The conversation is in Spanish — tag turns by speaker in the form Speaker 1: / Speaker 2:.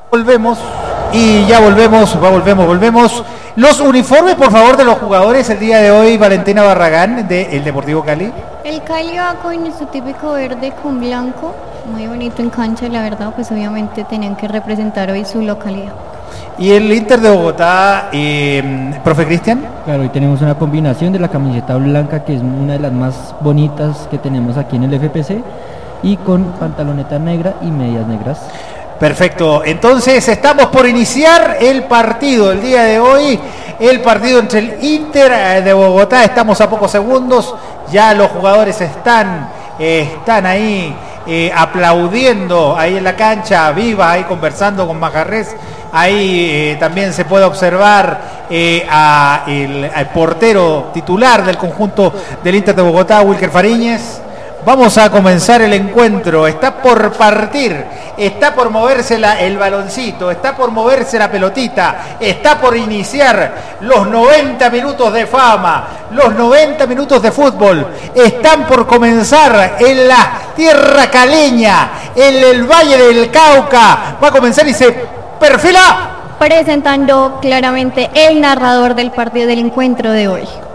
Speaker 1: Volvemos y ya volvemos. Los uniformes, por favor, de los jugadores el día de hoy. Valentina Barragán, del Deportivo Cali.
Speaker 2: El Cali va con su típico verde con blanco, muy bonito en cancha, la verdad, pues obviamente tenían que representar hoy su localidad.
Speaker 1: Y el Inter de Bogotá, profe Cristian.
Speaker 3: Claro, hoy tenemos una combinación de la camiseta blanca, que es una de las más bonitas que tenemos aquí en el FPC, y con pantaloneta negra y medias negras.
Speaker 1: Perfecto, entonces estamos por iniciar el partido el día de hoy, el partido entre el Inter de Bogotá. Estamos a pocos segundos, ya los jugadores están ahí aplaudiendo ahí en la cancha, viva, ahí conversando con Majarrés. Ahí también se puede observar al portero titular del conjunto del Inter de Bogotá, Wilker Fariñez. Vamos a comenzar el encuentro, está por partir, está por moverse el baloncito, está por moverse la pelotita, está por iniciar los 90 minutos de fama, los 90 minutos de fútbol, están por comenzar en la tierra caleña, en el Valle del Cauca. Va a comenzar y se perfila.
Speaker 2: Presentando claramente el narrador del partido del encuentro de hoy.